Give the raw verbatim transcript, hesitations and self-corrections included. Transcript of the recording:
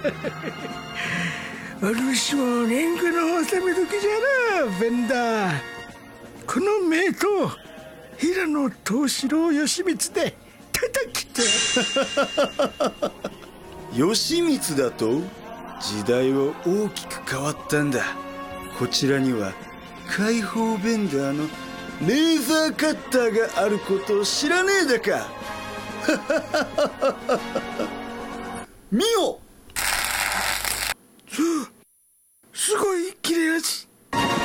お主も年貢の納め時じゃな、ベンダー。この名刀平野藤四郎義満で叩きて義満だと？時代は大きく変わったんだ。こちらには解放ベンダーのレーザーカッターがあることを知らねえだか。見よ。 すごい切れ味。